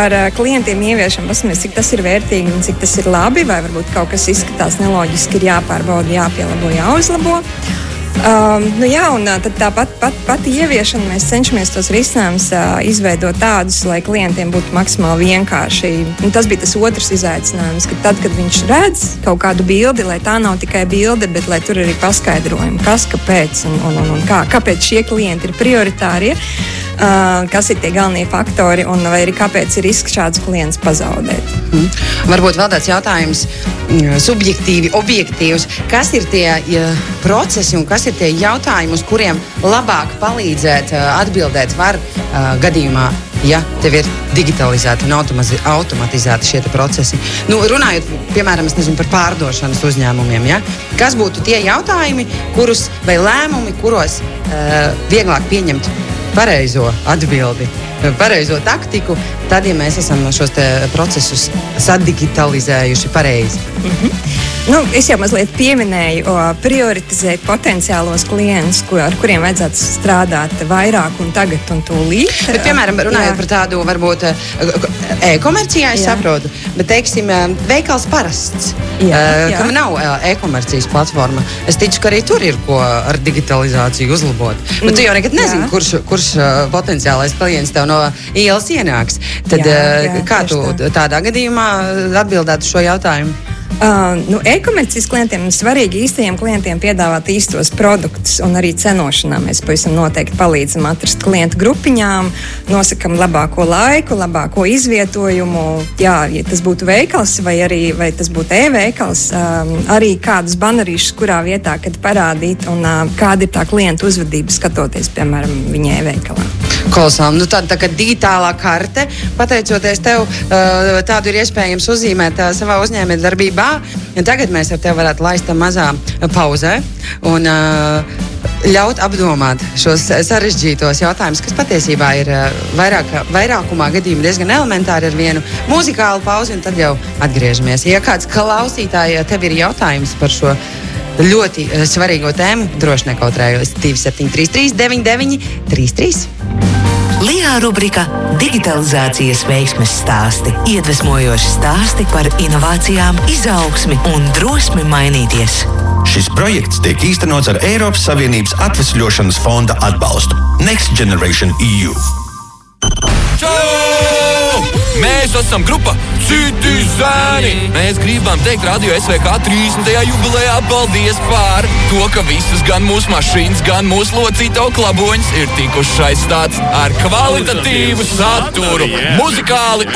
par klientiem ieviešam, paskatāmies, cik tas ir vērtīgi un cik tas ir labi, vai varbūt kaut kas izskatās neloģiski, ir jāpārbauda, jāpielabo, jāuzlabo. Un tad tā pati ieviešana, mēs cenšamies tos risinājumus izveidot tādus, lai klientiem būtu maksimāli vienkārši. Un tas bija tas otrs izaicinājums, ka tad, kad viņš redz kaut kādu bildi, lai tā nav tikai bilde, bet lai tur arī paskaidrojumi, kas, kāpēc un kāpēc šie klienti ir prioritārie, kas ir tie galvenie faktori un vai arī kāpēc ir risks šādus klientus pazaudēt. Varbūt vēl tāds jautājums subjektīvi, objektīvs. Kas ir tie procesi un kas ir tie jautājumi, uz kuriem labāk palīdzēt atbildēt var gadījumā, ja tev ir digitalizēti un automatizēti šie procesi? Runājot, piemēram, par pārdošanas uzņēmumiem, ja? Kas būtu tie jautājumi, kurus vai lēmumi, kuros vieglāk pieņemt pareizo atbildi, pareizo taktiku, tad, ja mēs esam šos procesus sadigitalizējuši pareizi. Es jau mazliet pieminēju, prioritizēt potenciālos klientus, ar kuriem vajadzētu strādāt vairāk un tagad un tūlīt. Bet, piemēram, runājot par tādu, varbūt, e-komercijā, es saprotu, bet, teiksim, veikals parasts, kam nav e-komercijas platforma. Es ticu, ka arī tur ir ko ar digitalizāciju uzlabot. Bet tu jau nekad nezini, kurš potenciālais klients tev no ielas ienāks. Tad kā tu tādā gadījumā atbildētu šo jautājumu? E-komercijas klientiem ir svarīgi īstajiem klientiem piedāvāt īstos produktus un arī cenošanā. Mēs pavisam noteikti palīdzam atrast klientu grupiņām, nosakam labāko laiku, labāko izvietojumu. Jā, ja tas būtu veikals vai tas būtu e-veikals, arī kādus banerīšus, kurā vietā, kad parādīt un kāda ir tā klientu uzvedība skatoties, piemēram, viņa e-veikalā. Kolosāli. Tā kā digitālā karte, pateicoties tev, tādu ir iespējams uzzīmēt savā uzņēmējdarbībā. Un tagad mēs ar tevi varētu laist mazā pauzē un ļaut apdomāt šos sarežģītos jautājumus, kas patiesībā ir vairākumā gadījumu diezgan elementāri ar vienu muzikālu pauzi, un tad jau atgriežamies. Ja kāds klausītāji tev ir jautājums par šo ļoti svarīgo tēmu, droši nekautrējos 2733 9933. Lijā rubrika Digitalizācijas veiksmes stāsti. Iedvesmojoši stāsti par inovācijām, izaugsmi un drosmi mainīties. Šis projekts tiek īstenots ar Eiropas Savienības atvesļošanas fonda atbalstu. Next Generation EU. Čau! Mēs esam grupa Citizēni! Mēs gribam teikt Radio SVK 30. jubilejā paldies par to, ka visas gan mūsu mašīnas, gan mūsu locīto klaboņas ir tikuši aizstāts ar kvalitatīvu saturu, muzikāli